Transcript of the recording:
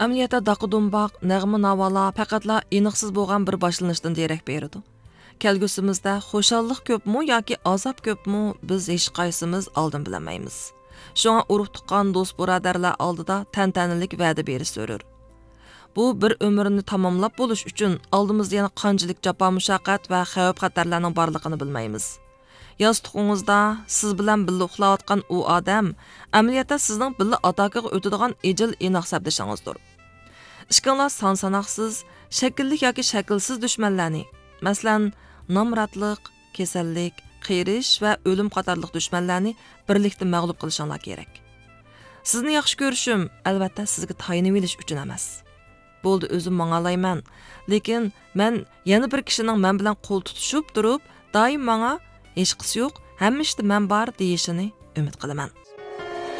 Amaliyotda daqi-dumboq, nag'ma-navolar faqatla aniqsiz bo'lgan bir boshlanishdan derak beradi. Kelgusimizda xushallik ko'pmi yoki azob ko'pmi biz hech qaysimiz oldin bilmaymiz. Shunga urug' tuqqan do'st birodarlar oldida tantanalik va'da berish zarur. Bu bir umrni tamomlab bo'lish uchun oldimizda yana qanchalik jafo mushaqqat va xavf-xatarlarning borligini bilmaymiz. Yostiqingizda siz bilan birga uxlayotgan u odam amaliyotda sizning birga atoqiga o'tadigan ijil inoq hisoblashingizdir. Ishqinglar son-sanoqsiz, shaklli yoki shaklsiz dushmanlarni, masalan, nomratlik, kasallik, qiyrish va o'lim qatorliq dushmanlarni birlikda mag'lub qilishinglar kerak. Sizni yaxshi ko'rishim albatta sizga tayinib olish uchun emas. Bo'ldi o'zim mang'alayman, lekin men yana bir kishining men bilan qo'l tutishib turib, doim menga hech qisi yo'q, hamma ishda men bor deyishini umid qilaman.